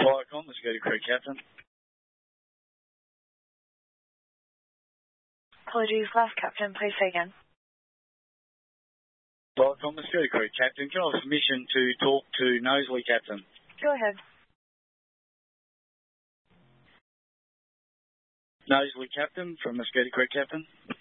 Viacom, Mosquito Creek Captain. Apologies, last captain, please say again. Viacom, Mosquito Creek Captain. Can I have permission to talk to Knowsley Captain? Go ahead. Knowsley Captain from Mosquito Creek Captain.